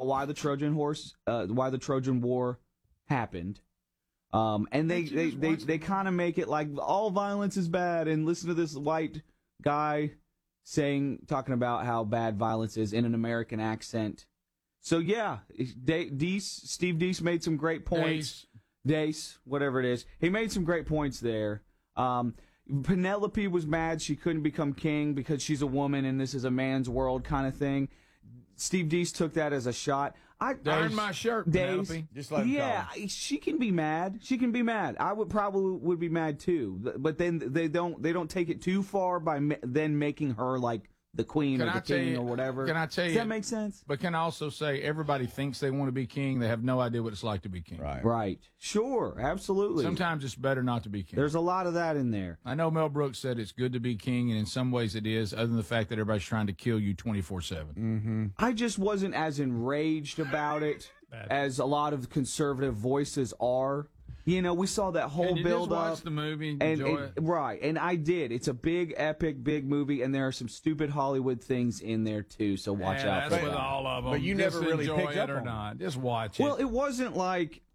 why the Trojan War happened. And they kind of make it like all violence is bad, and listen to this white guy talking about how bad violence is in an American accent. So yeah, Steve Deese made some great points. Dace, whatever it is, he made some great points there. Penelope was mad she couldn't become king because she's a woman and this is a man's world kind of thing. Steve Deese took that as a shot. Earn my shirt, Penelope. Just let him call. She can be mad. She can be mad. I would be mad too. But then they don't take it too far by then making her like the queen or the king or whatever. Can I tell you? Does that make sense? But can I also say everybody thinks they want to be king. They have no idea what it's like to be king. Right. Sure. Absolutely. Sometimes it's better not to be king. There's a lot of that in there. I know Mel Brooks said it's good to be king, and in some ways it is, other than the fact that everybody's trying to kill you 24/7. Mm-hmm. I just wasn't as enraged about it as a lot of conservative voices are. You know, we saw that whole build up. Watch the movie and enjoy it. Right, and I did. It's a big, epic, big movie, and there are some stupid Hollywood things in there too. So watch out for that. That's with all of them. But you just never really enjoy picked it up or on not. Just watch it. Well, it wasn't like